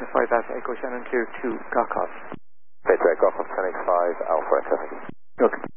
Information 5000 Echo Shannon clear to Garkov. Victor, Garkov 1085 Alpha Echo. Okay.